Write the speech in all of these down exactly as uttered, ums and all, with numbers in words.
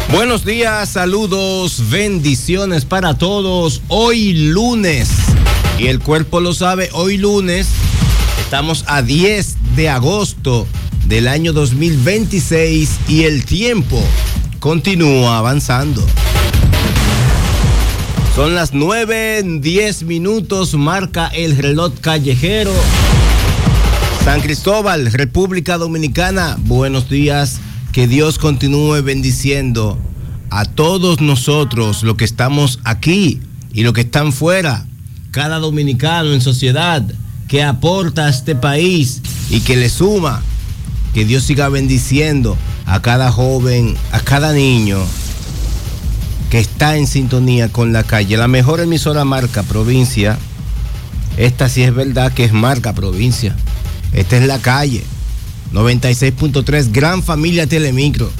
Buenos días, saludos, bendiciones para todos. Hoy lunes, y el cuerpo lo sabe, hoy lunes estamos a diez de agosto del año dos mil veintiséis y el tiempo continúa avanzando. Son las nueve, diez minutos, marca el reloj callejero. San Cristóbal, República Dominicana, buenos días. Que Dios continúe bendiciendo a todos nosotros, los que estamos aquí y los que están fuera, cada dominicano en sociedad que aporta a este país y que le suma. Que Dios siga bendiciendo a cada joven, a cada niño que está en sintonía con la calle. La mejor emisora marca provincia. Esta sí es verdad que es marca provincia. Esta es la calle. noventa y seis punto tres, Gran Familia Telemicro.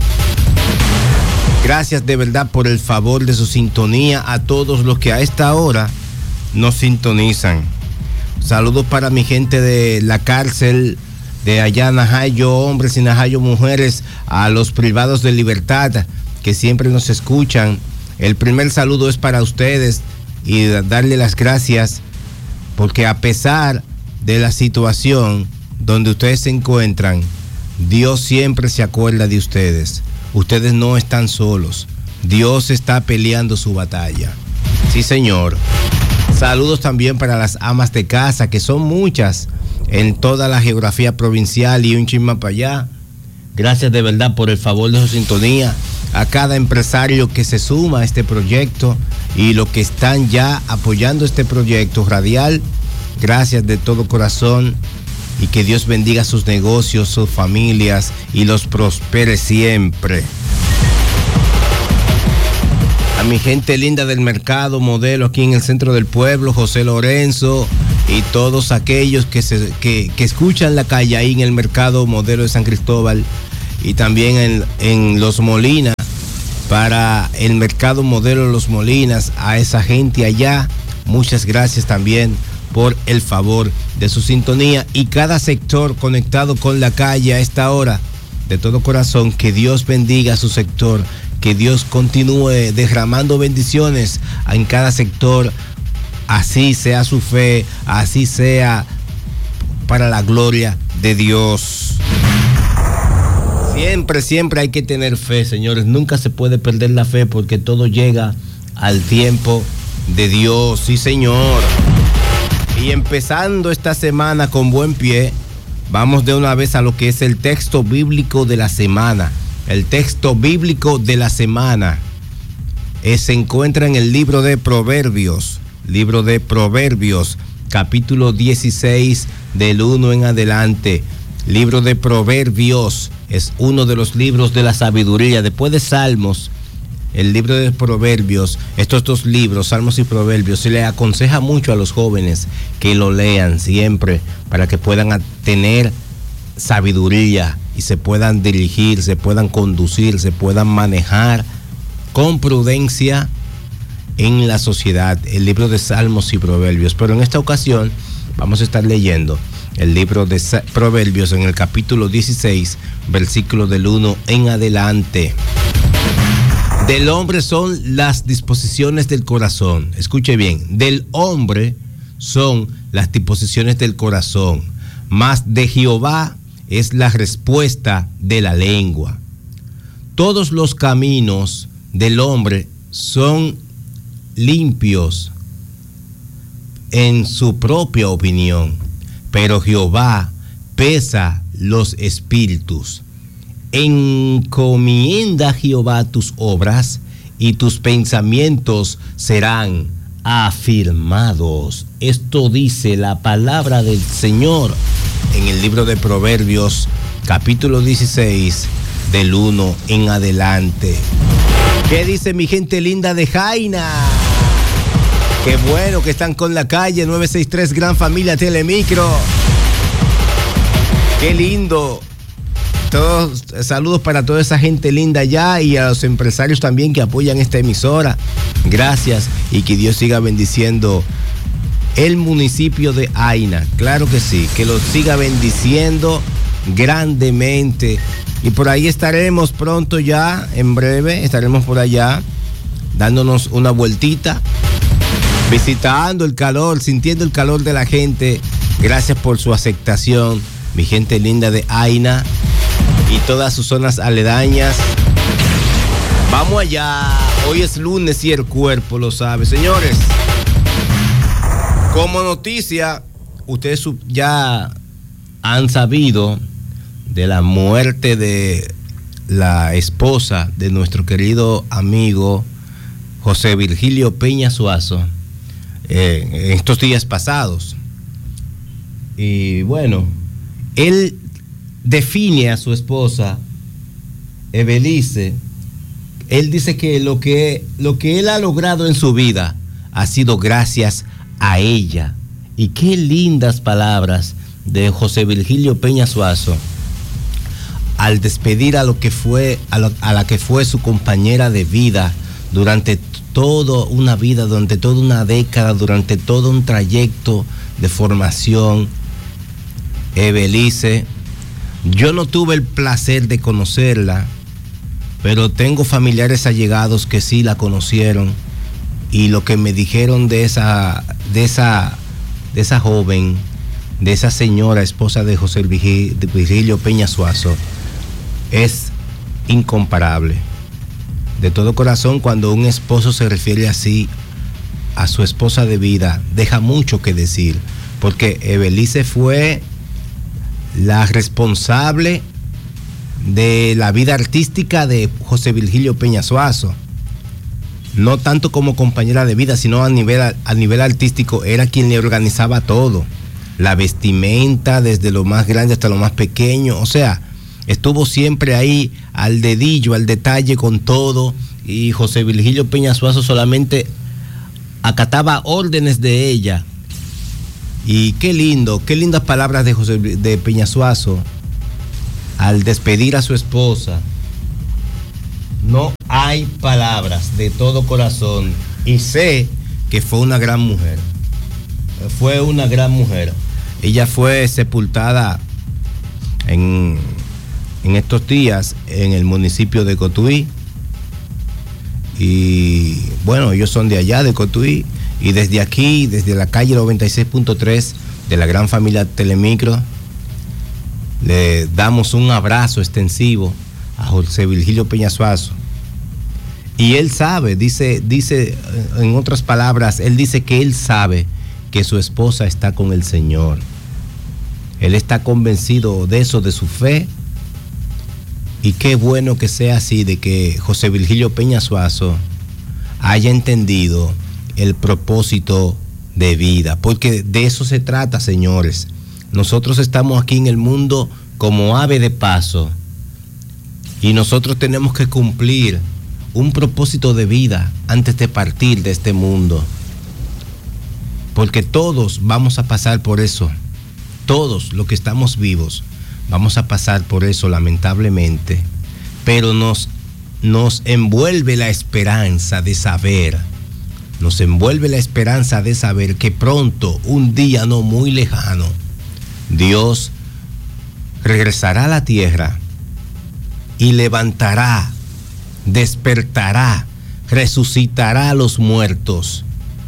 Gracias de verdad por el favor de su sintonía a todos los que a esta hora nos sintonizan. Saludos para mi gente de la cárcel de allá Najayo, hombres y Najayo, mujeres, a los privados de libertad que siempre nos escuchan. El primer saludo es para ustedes y darle las gracias porque a pesar de la situación donde ustedes se encuentran, Dios siempre se acuerda de ustedes. Ustedes no están solos. Dios está peleando su batalla. Sí, señor. Saludos también para las amas de casa, que son muchas en toda la geografía provincial y un chisme para allá. Gracias de verdad por el favor de su sintonía. A cada empresario que se suma a este proyecto y los que están ya apoyando este proyecto radial, gracias de todo corazón. Y que Dios bendiga sus negocios, sus familias y los prospere siempre. A mi gente linda del mercado modelo aquí en el centro del pueblo, José Lorenzo y todos aquellos que, se, que, que escuchan la calle ahí en el mercado modelo de San Cristóbal y también en, en Los Molinas, para el mercado modelo Los Molinas, a esa gente allá, muchas gracias también por el favor de su sintonía y cada sector conectado con la calle a esta hora. De todo corazón, que Dios bendiga a su sector, que Dios continúe derramando bendiciones en cada sector, así sea su fe, así sea para la gloria de Dios. Siempre, siempre hay que tener fe, señores, nunca se puede perder la fe porque todo llega al tiempo de Dios, sí, señor. Y empezando esta semana con buen pie, vamos de una vez a lo que es el texto bíblico de la semana. El texto bíblico de la semana eh, se encuentra en el libro de Proverbios, libro de Proverbios, capítulo dieciséis, del uno en adelante. Libro de Proverbios es uno de los libros de la sabiduría. Después de Salmos, el libro de Proverbios, estos dos libros, Salmos y Proverbios, se le aconseja mucho a los jóvenes que lo lean siempre para que puedan tener sabiduría y se puedan dirigir, se puedan conducir, se puedan manejar con prudencia en la sociedad. El libro de Salmos y Proverbios. Pero en esta ocasión vamos a estar leyendo el libro de Proverbios en el capítulo dieciséis, versículo del uno en adelante. Del hombre son las disposiciones del corazón. Escuche bien, del hombre son las disposiciones del corazón, mas de Jehová es la respuesta de la lengua. Todos los caminos del hombre son limpios en su propia opinión, pero Jehová pesa los espíritus. Encomienda a Jehová tus obras y tus pensamientos serán afirmados. Esto dice la palabra del Señor en el libro de Proverbios, capítulo dieciséis, del uno en adelante. ¿Qué dice mi gente linda de Jaina? Qué bueno que están con la calle nueve sesenta y tres, Gran Familia Telemicro. Qué lindo. Todos, saludos para toda esa gente linda allá y a los empresarios también que apoyan esta emisora. Gracias y que Dios siga bendiciendo el municipio de Jaina. Claro que sí, que lo siga bendiciendo grandemente. Y por ahí estaremos pronto ya, en breve, estaremos por allá dándonos una vueltita, visitando el calor, sintiendo el calor de la gente. Gracias por su aceptación, mi gente linda de Aina y todas sus zonas aledañas. Vamos allá, hoy es lunes y el cuerpo lo sabe, señores. Como noticia, ustedes ya han sabido de la muerte de la esposa de nuestro querido amigo José Virgilio Peña Suazo, eh, en estos días pasados. Y bueno, él define a su esposa, Ebelice. Él dice que lo que, lo que él ha logrado en su vida ha sido gracias a ella. Y qué lindas palabras de José Virgilio Peña Suazo al despedir a lo que fue a, lo, a la que fue su compañera de vida durante toda una vida, durante toda una década, durante todo un trayecto de formación. Ebelice, yo no tuve el placer de conocerla, pero tengo familiares allegados que sí la conocieron, y lo que me dijeron de esa de esa de esa joven, de esa señora esposa de José Virgilio Peña Suazo, es incomparable. De todo corazón, cuando un esposo se refiere así a su esposa de vida, deja mucho que decir, porque Ebelice fue la responsable de la vida artística de José Virgilio Peña Suazo. No tanto como compañera de vida, sino a nivel, a nivel artístico, era quien le organizaba todo. La vestimenta, desde lo más grande hasta lo más pequeño, o sea, estuvo siempre ahí al dedillo, al detalle con todo, y José Virgilio Peña Suazo solamente acataba órdenes de ella. Y qué lindo, qué lindas palabras de José de Peña Suazo al despedir a su esposa. No hay palabras, de todo corazón, y sé que fue una gran mujer. Fue una gran mujer. Ella fue sepultada en en estos días en el municipio de Cotuí, y bueno, ellos son de allá de Cotuí, y desde aquí, desde la calle noventa y seis punto tres de la gran familia Telemicro, le damos un abrazo extensivo a José Virgilio Peña Suazo. Y él sabe, dice, dice en otras palabras, él dice que él sabe que su esposa está con el Señor. Él está convencido de eso, de su fe. Y qué bueno que sea así, de que José Virgilio Peña Suazo haya entendido el propósito de vida, porque de eso se trata, señores. Nosotros estamos aquí en el mundo como ave de paso, y nosotros tenemos que cumplir un propósito de vida antes de partir de este mundo, porque todos vamos a pasar por eso. Todos los que estamos vivos vamos a pasar por eso, lamentablemente, pero nos, nos envuelve la esperanza de saber, nos envuelve la esperanza de saber que pronto, un día no muy lejano, Dios regresará a la tierra y levantará, despertará, resucitará a los muertos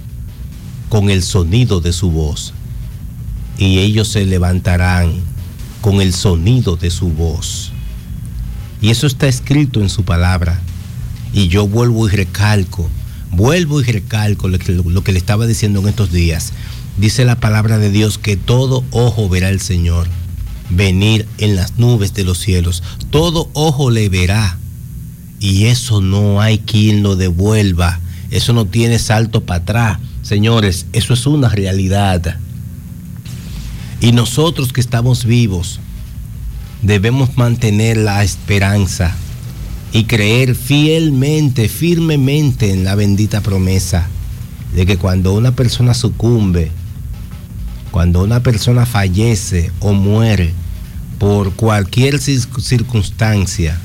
con el sonido de su voz, y ellos se levantarán con el sonido de su voz. Y eso está escrito en su palabra. Y yo vuelvo y recalco, vuelvo y recalco lo que, lo que le estaba diciendo en estos días. Dice la palabra de Dios que todo ojo verá al Señor venir en las nubes de los cielos. Todo ojo le verá. Y eso no hay quien lo devuelva. Eso no tiene salto para atrás. Señores, eso es una realidad. Y nosotros que estamos vivos debemos mantener la esperanza y creer fielmente, firmemente en la bendita promesa de que cuando una persona sucumbe, cuando una persona fallece o muere por cualquier circunstancia,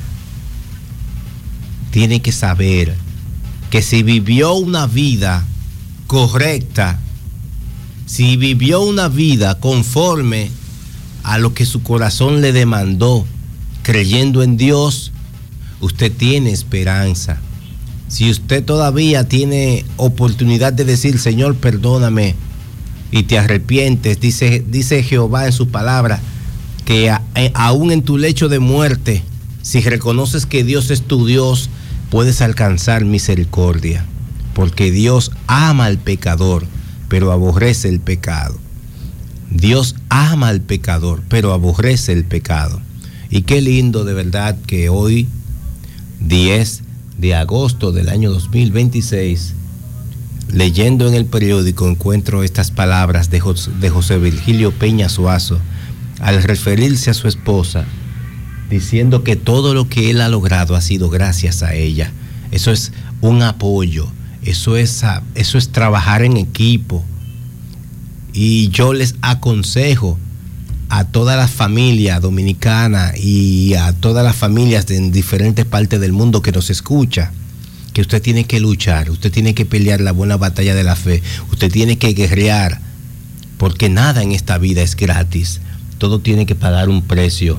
tiene que saber que si vivió una vida correcta, si vivió una vida conforme a lo que su corazón le demandó, creyendo en Dios, usted tiene esperanza. Si usted todavía tiene oportunidad de decir, Señor, perdóname, y te arrepientes, dice, dice Jehová en su palabra, que a, a, aún en tu lecho de muerte, si reconoces que Dios es tu Dios, puedes alcanzar misericordia, porque Dios ama al pecador, pero aborrece el pecado. Dios ama al pecador, pero aborrece el pecado. Y qué lindo de verdad que hoy, diez de agosto del año dos mil veintiséis, leyendo en el periódico encuentro estas palabras de José, de José Virgilio Peña Suazo al referirse a su esposa, diciendo que todo lo que él ha logrado ha sido gracias a ella. Eso es un apoyo, eso es, eso es trabajar en equipo. Y yo les aconsejo a toda la familia dominicana y a todas las familias en diferentes partes del mundo que nos escucha, que usted tiene que luchar, usted tiene que pelear la buena batalla de la fe, usted tiene que guerrear, porque nada en esta vida es gratis, todo tiene que pagar un precio.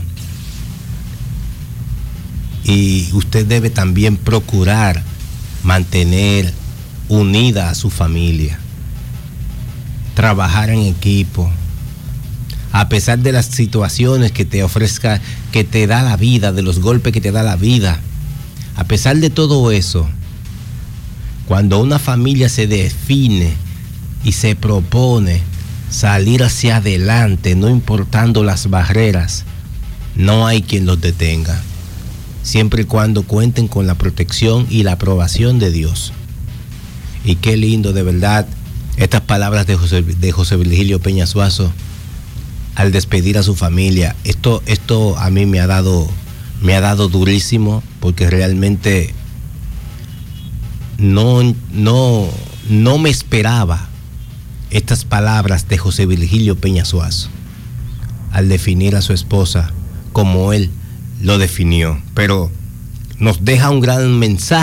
Y usted debe también procurar mantener unida a su familia, trabajar en equipo, a pesar de las situaciones que te ofrezca, que te da la vida, de los golpes que te da la vida, a pesar de todo eso. Cuando una familia se define y se propone salir hacia adelante, no importando las barreras, no hay quien los detenga, siempre y cuando cuenten con la protección y la aprobación de Dios. Y qué lindo de verdad estas palabras de José, de José Virgilio Peña Suazo al despedir a su familia. Esto, esto a mí me ha dado, me ha dado durísimo, porque realmente no, no, no me esperaba estas palabras de José Virgilio Peña Suazo al definir a su esposa como él lo definió. Pero nos deja un gran mensaje.